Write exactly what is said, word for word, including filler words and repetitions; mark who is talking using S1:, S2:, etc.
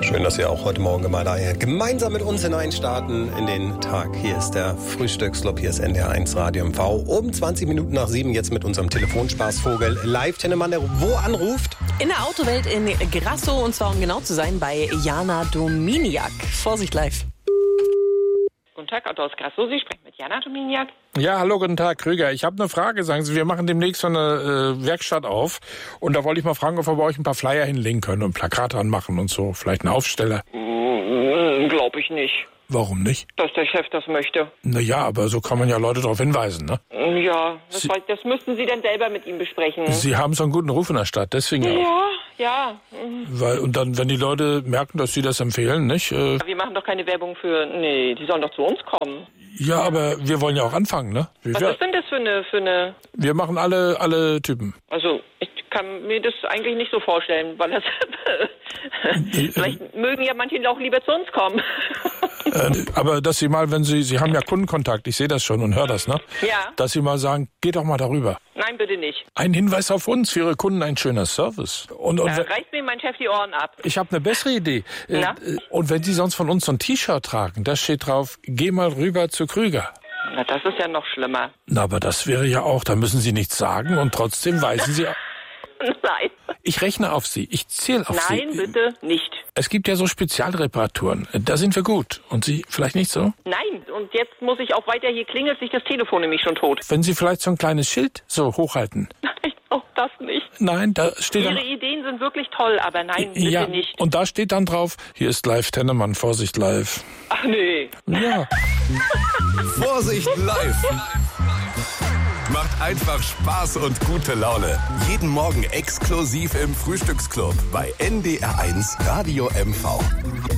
S1: Schön, dass Sie auch heute Morgen mal daher gemeinsam mit uns hineinstarten in den Tag. Hier ist der Frühstücksclub, hier ist N D R eins Radio M V. Um zwanzig Minuten nach sieben jetzt mit unserem Telefonspaßvogel live. Tennemann, der wo anruft?
S2: In der Autowelt in Grasso, und zwar um genau zu sein bei Jana Dominiak. Vorsicht live.
S3: Guten Tag, Auto aus Grasso. Sie sprechen mit Jana Dominiak.
S4: Ja, hallo, guten Tag, Krüger. Ich habe eine Frage. Sagen Sie, wir machen demnächst so eine äh, Werkstatt auf. Und da wollte ich mal fragen, ob wir bei euch ein paar Flyer hinlegen können und Plakate anmachen und so. Vielleicht einen Aufsteller.
S3: Mm, Glaube ich nicht.
S4: Warum nicht?
S3: Dass der Chef das möchte.
S4: Naja, aber so kann man ja Leute darauf hinweisen, ne?
S3: Ja, das,
S4: Sie,
S3: weiß, das müssten Sie dann selber mit ihm besprechen.
S4: Sie haben so einen guten Ruf in der Stadt, deswegen auch.
S3: Ja, ja.
S4: Weil, und dann, wenn die Leute merken, dass Sie das empfehlen, nicht? Äh,
S3: Wir machen doch keine Werbung für... Nee, die sollen doch zu uns kommen.
S4: ja, aber wir wollen ja auch anfangen, ne? Wie
S3: Was
S4: wir,
S3: ist denn das für eine... Für eine
S4: wir machen alle, alle Typen.
S3: also, ich kann mir das eigentlich nicht so vorstellen, weil das... Vielleicht mögen ja manche auch lieber zu uns kommen.
S4: Äh, aber dass Sie mal, wenn Sie, Sie haben ja Kundenkontakt, ich sehe das schon und höre das, ne?
S3: Ja.
S4: Dass Sie mal sagen, geht doch mal darüber.
S3: Nein, bitte nicht.
S4: Ein Hinweis auf uns, für Ihre Kunden ein schöner Service. Und, und
S3: Da reißt mir mein Chef die Ohren ab.
S4: ich habe eine bessere Idee. Äh,
S3: Na?
S4: äh, Und wenn Sie sonst von uns so ein T-Shirt tragen, da steht drauf, geh mal rüber zu Krüger.
S3: Na, das ist ja noch schlimmer.
S4: Na, aber das wäre ja auch, da müssen Sie nichts sagen und trotzdem weisen Sie...
S3: Nein.
S4: Ich rechne auf Sie, ich zähle auf Sie.
S3: Nein, bitte nicht.
S4: Es gibt ja so Spezialreparaturen, da sind wir gut. Und Sie vielleicht nicht so?
S3: Nein, und jetzt muss ich auch weiter, hier klingelt sich das Telefon nämlich schon tot.
S4: Wenn Sie vielleicht so ein kleines Schild so hochhalten.
S3: Nein, auch das nicht.
S4: Nein, da steht dann...
S3: Ihre Ideen sind wirklich toll, aber nein, bitte
S4: Ja,
S3: nicht.
S4: und da steht dann drauf, hier ist live Tennemann, Vorsicht live.
S3: Ach nee.
S4: Ja.
S5: Vorsicht live! Macht einfach Spaß und gute Laune. Jeden Morgen exklusiv im Frühstücksclub bei N D R eins Radio M V.